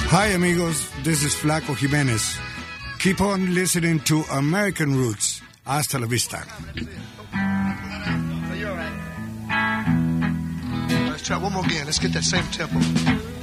Hi amigos, this is Flaco Jimenez. Keep on listening to American Roots. Hasta la vista. Let's try one more again. Let's get that same tempo.